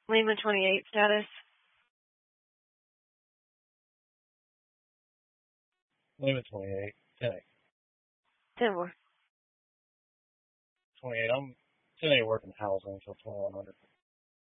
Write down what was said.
Lima 28 status. Lima 28. 10 10 more. 28. I'm 10 working housing until 2100.